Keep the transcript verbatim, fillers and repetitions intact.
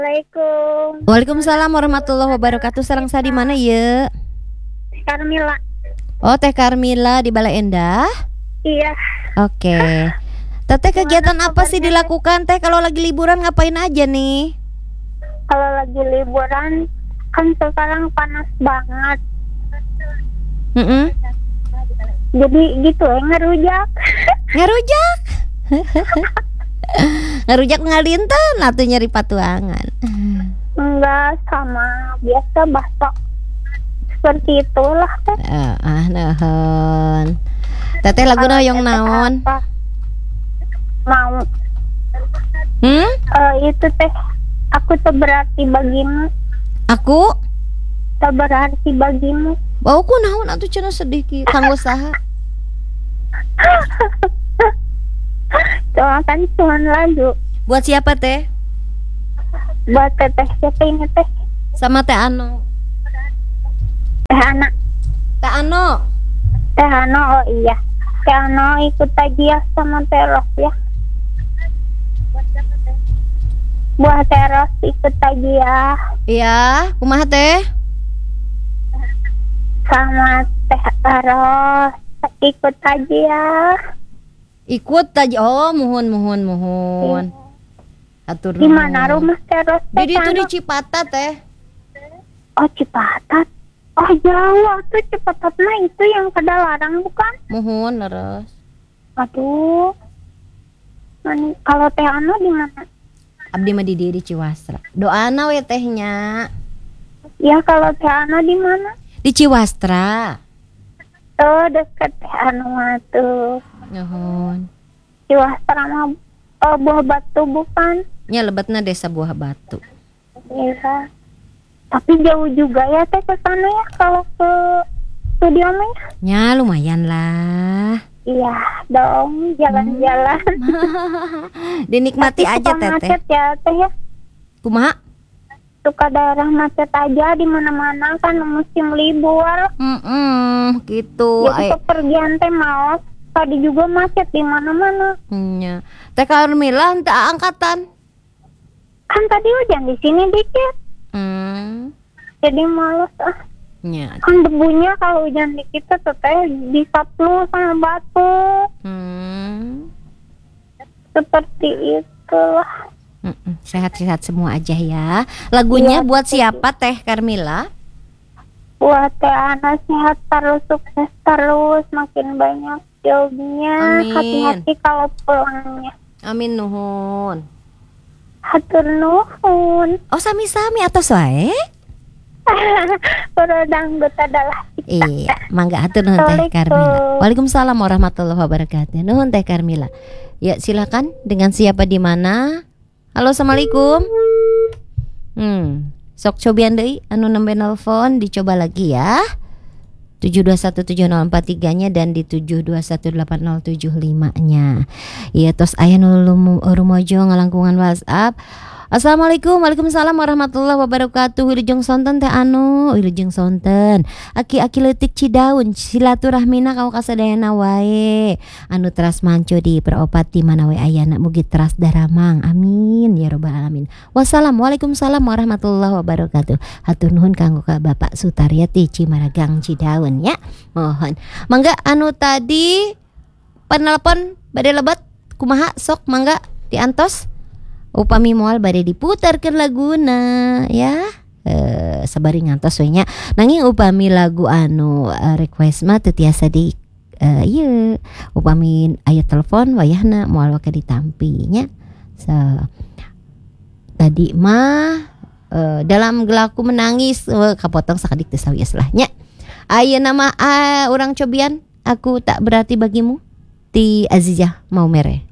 Assalamualaikum. Waalaikumsalam warahmatullahi wabarakatuh. Sareng sa di mana ye? Carmila. Oh, Teh Carmila di Balai Endah. Iya. Oke. Teteh kegiatan apa sih dilakukan Teh kalau lagi liburan, ngapain aja nih? Kalau lagi liburan kan sekarang panas banget. Mm-mm. Jadi gitu ya, ngerujak. Ngerujak. Ngerujak ngalinten atau nyeri patuangan. Enggak, sama biasa baso. Seperti itulah teh. Ah, ah naon. Teteh lagu Kalau hoyong teteh naon? apa? Mau. Hmm? Eh, itu teh aku tuh berarti bagimu. Aku Tak berarti bagimu. bauku naon atuh cenah sedih ki kanggo saha? Cuma kan cuma lagu. Buat siapa Teh? Buat teteh siapa ini teh? Sama Teh Ano. Teh anak. Teh Ano. Teh Ano, oh iya. Teh Ano ikut tajiah sama Teros ya. Buah Teros ikut tajiah Iya, kumaha Teh? sama Teh Teros ikut tajiah. Ikut tadi. Oh, muhun muhun muhun. Atur Di mana rumah Teros? Teh Jadi itu di Ano? Cipata Teh. Oh, Cipatat. Oh, jauh tuh Cipatat mah itu yang Kadalarang bukan? Muhun leres. Aduh. Man, kalau Teh Ano di mana? Abdi mah di dieu di Ciwastra. Doana we tehnya. Ya kalau Teh Ano di mana? Di Ciwastra. Oh, dekat Teh Ano mah tuh. Nuhun. Ciwastra mah oh, Buah Batu bukan? Nya lebetna Desa Buah Batu. Iya. Tapi jauh juga ya teh ke sana ya kalau ke studio mah ya. Nya lumayan lah. Iya dong, jalan-jalan. Dinikmati Tapi aja suka Teteh. macet ya teh ya. Kumaha? Suka daerah macet aja di mana-mana kan musim libur. Mm gitu. Jadi Ai- kepergian teh maos. Tadi juga macet di mana-mana. Nya. Teh Carmila henteu angkatan. Kan tadi hujan di sini dikit. Hmm. Jadi males ah. Nya. Kan debunya kalau hujan dikit tuh teh bisa flu sama batuk. Hmm. Seperti itulah. Mm-mm. Sehat-sehat semua aja ya. Lagunya Iya, buat betul. siapa Teh Carmila? Buat Teh Ana sehat terus, sukses terus, makin banyak jobnya. Amin. Hati-hati kalau pulangnya. Amin nuhun. Hatur nuhun. Oh sami-sami atau wae? Para dangdut adalah kita. Iya, mangga atur nuhun Teh Assalamualaikum. Carmila. Waalaikumsalam warahmatullahi wabarakatuh. Nuhun Teh Carmila. Ya silakan, dengan siapa di mana? Halo, assalamualaikum. Hmm, sok cobian deui anu nembe nelpon dicoba lagi ya. tujuh dua satu tujuh nol empat tiga nya dan di tujuh dua satu delapan nol tujuh lima nya. Iya tos aya nu lumu- rumojo ngalangkungan WhatsApp. Assalamualaikum, waalaikumsalam warahmatullahi wabarakatuh. Wilujeng sonten Teh Anu, wilujeng sonten. Aki-aki leutik Cidaun, silaturahmina kau kasadayana wae. Anu teras manco di peropat di mana wae ayana mugi teras daramang. Amin ya robbal alamin. Wassalamualaikum warahmatullahi wabarakatuh. Hatur nuhun kanggo ka Bapak Sutaryati Cimaragang Cidaun ya. Mohon. Mangga anu tadi penelpon bade lebat kumaha sok mangga diantos. Upami moal bade diputarkeun laguna ya. Eh sabari ngantos we nya. Nanging upami lagu anu uh, request mah teu tiasa di uh, ieu upami aya telepon wayahna moal wake ditampi nya. So, tadi mah uh, dalam gelaku menangis uh, kapotong sakadik teu sawias lah nya. Ayeuna mah uh, urang cobian aku tak berarti bagimu ti Azizah mau mere.